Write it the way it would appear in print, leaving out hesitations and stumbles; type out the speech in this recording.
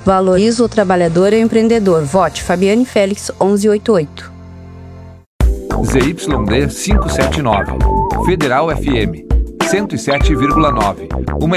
Valorizo o trabalhador e o empreendedor. Vote Fabiane Félix 1188. ZYD 579, Federal FM 107,9. Uma